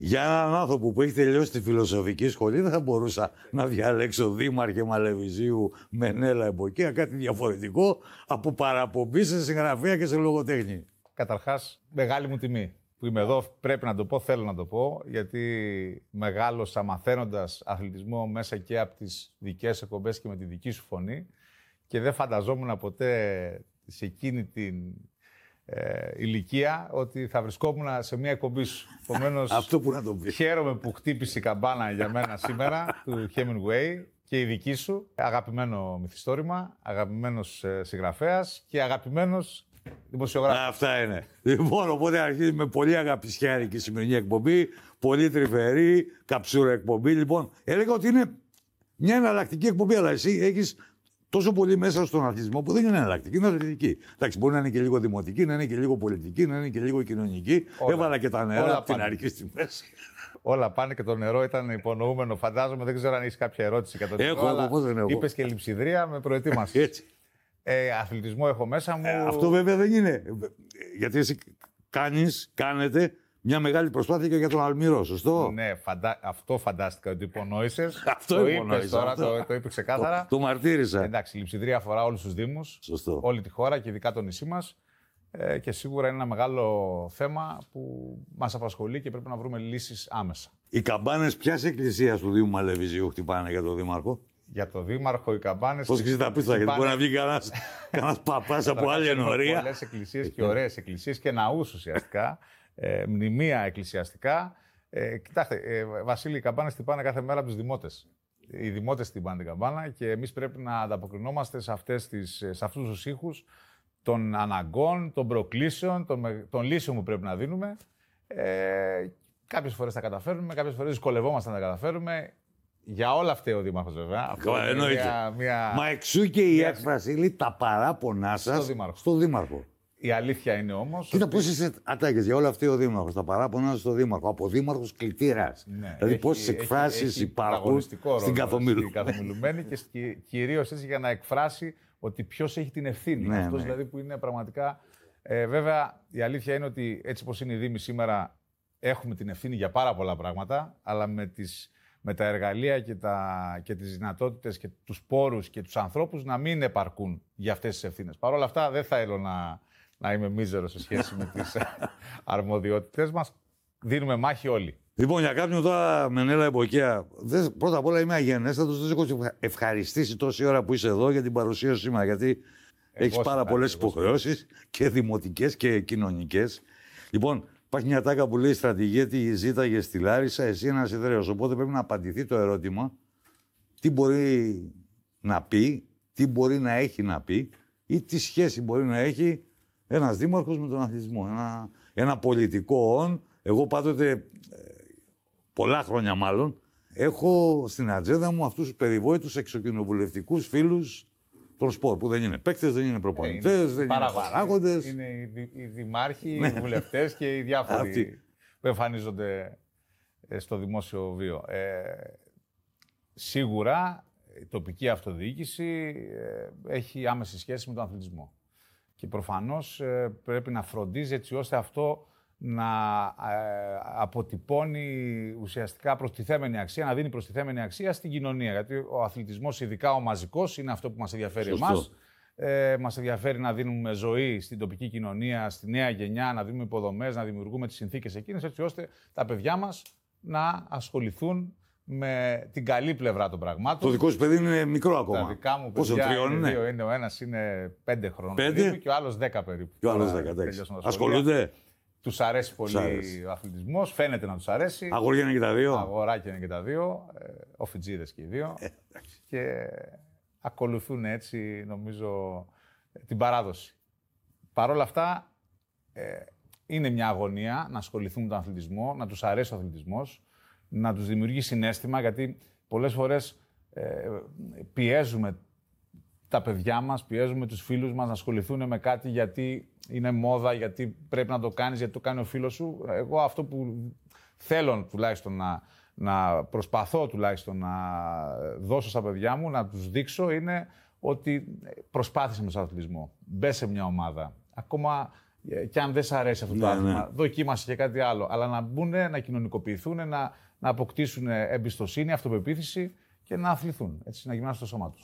Για έναν άνθρωπο που έχει τελειώσει τη φιλοσοφική σχολή, δεν θα μπορούσα να διαλέξω δήμαρχε Μαλεβιζίου, Μενέλα, Εμποκία, κάτι διαφορετικό από παραπομπή σε συγγραφέα και σε λογοτέχνη. Καταρχάς, μεγάλη μου τιμή που είμαι εδώ. Πρέπει να το πω, θέλω να το πω, γιατί μεγάλωσα μαθαίνοντας αθλητισμό μέσα και από τις δικές εκπομπές και με τη δική σου φωνή και δεν φανταζόμουν ποτέ σε εκείνη την ηλικία ότι θα βρισκόμουν σε μια εκπομπή σου. Επομένως, αυτό που να το πει. Χαίρομαι που χτύπησε η καμπάνα για μένα σήμερα του Hemingway και η δική σου. Αγαπημένο μυθιστόρημα, αγαπημένος συγγραφέας και αγαπημένος δημοσιογράφος. Αυτά είναι. Λοιπόν, οπότε αρχίζει με πολύ αγαπησιάρικη η σημερινή εκπομπή, πολύ τρυφερή, καψούρα εκπομπή. Λοιπόν, έλεγα ότι είναι μια εναλλακτική εκπομπή, αλλά εσύ έχεις τόσο πολύ μέσα στον αθλητισμό που δεν είναι εναλλακτική, είναι αθλητική. Εντάξει, μπορεί να είναι και λίγο δημοτική, να είναι και λίγο πολιτική, να είναι και λίγο κοινωνική. Έβαλα και τα νερά από την αρχή στη μέση. Όλα πάνε και το νερό ήταν υπονοούμενο, φαντάζομαι. Δεν ξέρω αν έχει κάποια ερώτηση για το νερό. Έχω. Είπες και λειψιδρία, με προετοίμασες. Έτσι. Αθλητισμό έχω μέσα μου. Αυτό βέβαια δεν είναι. Γιατί εσύ κάνετε μια μεγάλη προσπάθεια και για τον Αλμυρό, σωστό. Ναι, αυτό φαντάστηκα ότι υπονόησες. Αυτό το υπονόησα. Είπες τώρα, το είπε ξεκάθαρα. Το μαρτύρησα. Εντάξει, η λειψιδρία αφορά όλους τους δήμους, όλη τη χώρα και ειδικά το νησί μας. Και σίγουρα είναι ένα μεγάλο θέμα που μας απασχολεί και πρέπει να βρούμε λύσεις άμεσα. Οι καμπάνες ποιας εκκλησίας του Δήμου Μαλεβιζίου χτυπάνε για τον Δήμαρχο? Για τον Δήμαρχο οι καμπάνες. Πώς ξέρεις τα πίστα, γιατί μπορεί να βγει κανένας παπάς από άλλη ενορία. Πολλές εκκλησίες και ωραίες εκκλησίες και ναούς ουσιαστικά. Μνημεία εκκλησιαστικά. Κοιτάξτε, Βασίλη, οι καμπάνες χτυπάνε κάθε μέρα από τους δημότες. Οι δημότες χτυπάνε την καμπάνα και εμείς πρέπει να ανταποκρινόμαστε σε αυτούς τους ήχους των αναγκών, των προκλήσεων, των λύσεων που πρέπει να δίνουμε. Κάποιες φορές τα καταφέρνουμε, κάποιες φορές δυσκολευόμαστε να τα καταφέρουμε. Για όλα αυτά ο Δήμαρχος, βέβαια. Μα εξού και η έκφραση, τα παράπονά σας στο Δήμαρχο. Η αλήθεια είναι όμως. Κοίτα πώς είσαι ατάκες για όλα αυτά ο Δήμαρχος. Τα παράπονα σας στο Δήμαρχο. Από Δήμαρχος κλητήρας. Ναι, δηλαδή πόσες εκφράσεις υπάρχουν στην καθομιλουμένη και κυρίως έτσι για να εκφράσει ότι ποιος έχει την ευθύνη. Ναι, αυτός δηλαδή που είναι πραγματικά. Βέβαια, η αλήθεια είναι ότι έτσι πως είναι οι Δήμοι σήμερα, έχουμε την ευθύνη για πάρα πολλά πράγματα, αλλά με τα εργαλεία και τις δυνατότητες και τους πόρους και τους ανθρώπους να μην επαρκούν για αυτές τις ευθύνες. Παρ' όλα αυτά, δεν θέλω να είμαι μίζερος σε σχέση με τις αρμοδιότητες μας. Δίνουμε μάχη όλοι. Λοιπόν, για κάποιον τώρα, Μενέλα Εμποκία, πρώτα απ' όλα είμαι αγενέστατος, δεν έχω ευχαριστήσει τόση ώρα που είσαι εδώ για την παρουσία σου σήμερα, γιατί έχεις πάρα πολλές υποχρεώσεις και δημοτικές και κοινωνικές. Λοιπόν, υπάρχει μια τάκα που λέει στρατηγέτη ζήταγε στη Λάρισα, εσύ ένας Ιδραίος. Οπότε πρέπει να απαντηθεί το ερώτημα τι μπορεί να πει, τι μπορεί να έχει να πει ή τι σχέση μπορεί να έχει ένας δήμαρχος με τον αθλητισμό. Ένα πολιτικό όν. Εγώ πάντοτε, πολλά χρόνια μάλλον, έχω στην ατζέντα μου αυτούς τους περιβόητους εξοκοινοβουλευτικούς φίλους των σπορ, που δεν είναι παίκτες, δεν είναι προπονητές, δεν είναι παράγοντες. Είναι οι δημάρχοι, οι βουλευτές και οι διάφοροι που εμφανίζονται στο δημόσιο βίο. Σίγουρα η τοπική αυτοδιοίκηση έχει άμεση σχέση με τον αθλητισμό. Και προφανώς πρέπει να φροντίζει έτσι ώστε αυτό να αποτυπώνει ουσιαστικά προστιθέμενη αξία, να δίνει προστιθέμενη αξία στην κοινωνία. Γιατί ο αθλητισμός, ειδικά ο μαζικός, είναι αυτό που μας ενδιαφέρει εμάς. Μας ενδιαφέρει να δίνουμε ζωή στην τοπική κοινωνία, στη νέα γενιά, να δίνουμε υποδομές, να δημιουργούμε τις συνθήκες εκείνες, έτσι ώστε τα παιδιά μας να ασχοληθούν με την καλή πλευρά των πραγμάτων. Το δικό σου παιδί είναι μικρό ακόμα. Τα δικά μου παιδιά είναι δύο. Είναι ο ένας είναι 5 χρόνων περίπου και ο άλλος 10 περίπου. Και ο άλλος 10. Ασχολούνται. Τους αρέσει πολύ ο αθλητισμός, φαίνεται να τους αρέσει. Αγόρια είναι και τα δύο. Αγοράκια είναι και τα δύο. Οφιτζίδες και οι δύο. Και ακολουθούν έτσι, νομίζω, την παράδοση. Παρ' όλα αυτά, είναι μια αγωνία να ασχοληθούν με τον αθλητισμό, να τους αρέσει ο αθλητισμός, να τους δημιουργεί συναίσθημα, γιατί πολλές φορές πιέζουμε τα παιδιά μας, πιέζουμε τους φίλους μας να ασχοληθούν με κάτι γιατί είναι μόδα, γιατί πρέπει να το κάνεις, γιατί το κάνει ο φίλος σου. Εγώ αυτό που θέλω τουλάχιστον να προσπαθώ τουλάχιστον να δώσω στα παιδιά μου, να τους δείξω, είναι ότι προσπάθησε με τον αθλητισμό. Μπες σε μια ομάδα. Ακόμα Και αν δεν σ' αρέσει αυτό το άθλημα, δοκίμασε και κάτι άλλο. Αλλά να μπουν, να κοινωνικοποιηθούν, να αποκτήσουν εμπιστοσύνη, αυτοπεποίθηση και να αθληθούν. Έτσι, να γυμνάσουν το σώμα τους.